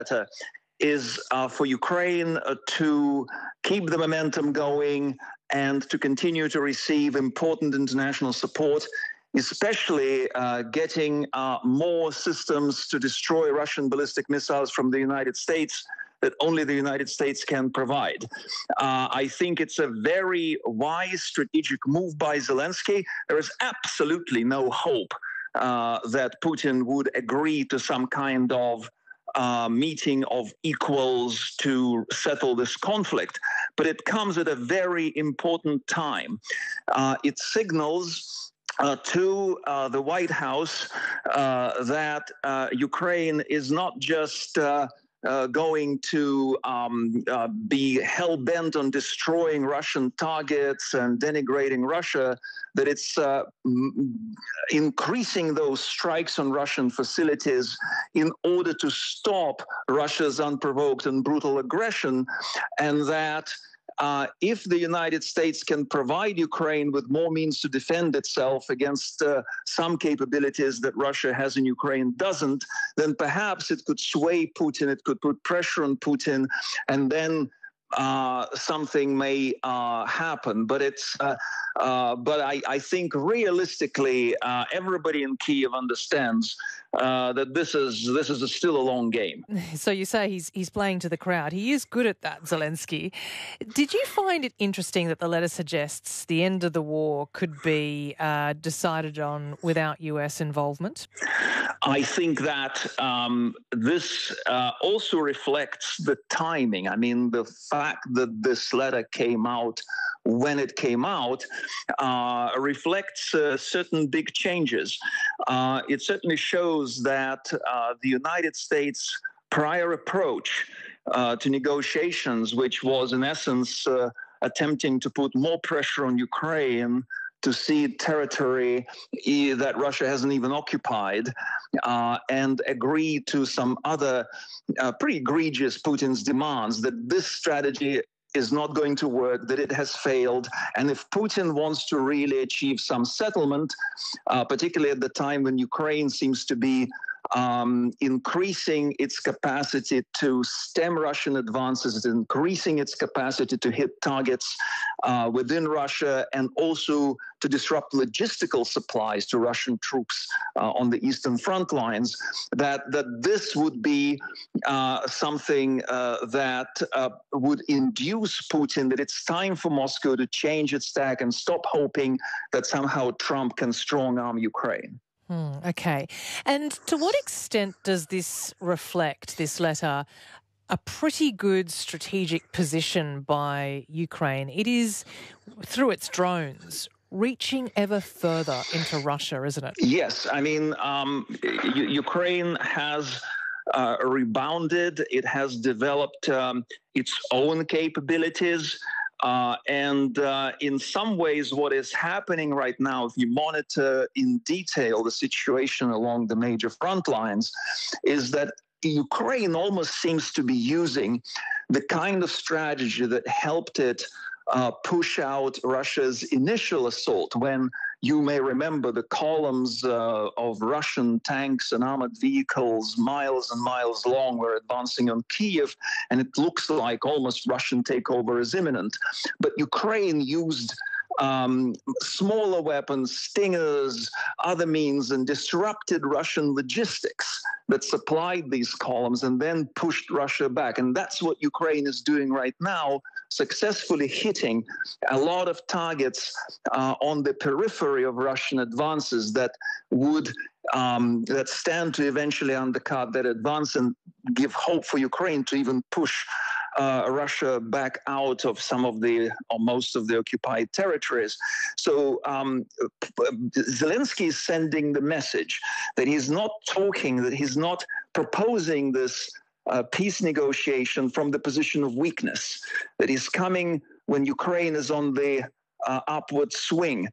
is for Ukraine to keep the momentum going and to continue to receive important international support, especially getting more systems to destroy Russian ballistic missiles from the United States that only the United States can provide. I think it's a very wise strategic move by Zelensky. There is absolutely no hope that Putin would agree to some kind of meeting of equals to settle this conflict, but it comes at a very important time. It signals to the White House that Ukraine is not just going to be hell-bent on destroying Russian targets and denigrating Russia, that it's increasing those strikes on Russian facilities in order to stop Russia's unprovoked and brutal aggression, and that if the United States can provide Ukraine with more means to defend itself against some capabilities that Russia has in Ukraine doesn't, then perhaps it could sway Putin, it could put pressure on Putin, and then something may happen. But I think realistically, everybody in Kyiv understands that this is still a long game. So you say he's playing to the crowd. He is good at that, Zelensky. Did you find it interesting that the letter suggests the end of the war could be decided on without US involvement? I think that this also reflects the timing. I mean, the fact that this letter came out when it came out reflects certain big changes. It certainly shows that the United States' prior approach to negotiations, which was in essence attempting to put more pressure on Ukraine to cede territory that Russia hasn't even occupied, and agree to some other pretty egregious Putin's demands, that this strategy is not going to work, that it has failed. And if Putin wants to really achieve some settlement, particularly at the time when Ukraine seems to be increasing its capacity to stem Russian advances, increasing its capacity to hit targets within Russia, and also to disrupt logistical supplies to Russian troops on the eastern front lines, that this would be something that would induce Putin that it's time for Moscow to change its tack and stop hoping that somehow Trump can strong-arm Ukraine. Okay. And to what extent does this reflect, this letter, a pretty good strategic position by Ukraine? It is, through its drones, reaching ever further into Russia, isn't it? Yes. I mean, Ukraine has rebounded. It has developed its own capabilities. And in some ways, what is happening right now, if you monitor in detail the situation along the major front lines, is that Ukraine almost seems to be using the kind of strategy that helped it push out Russia's initial assault, when you may remember the columns of Russian tanks and armored vehicles, miles and miles long, were advancing on Kyiv, and it looks like almost Russian takeover is imminent. But Ukraine used smaller weapons, stingers, other means, and disrupted Russian logistics that supplied these columns and then pushed Russia back. And that's what Ukraine is doing right now, successfully hitting a lot of targets on the periphery of Russian advances that would that stand to eventually undercut that advance and give hope for Ukraine to even push Russia back out of some of the or most of the occupied territories. So Zelensky is sending the message that he's not talking, that he's not proposing this peace negotiation from the position of weakness, that he's coming when Ukraine is on the upward swing.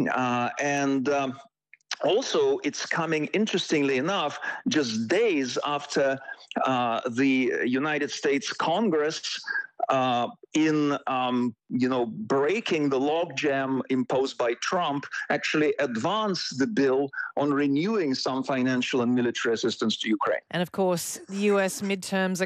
Also, it's coming, interestingly enough, just days after the United States Congress in breaking the logjam imposed by Trump, actually advance the bill on renewing some financial and military assistance to Ukraine. And of course, the US midterms are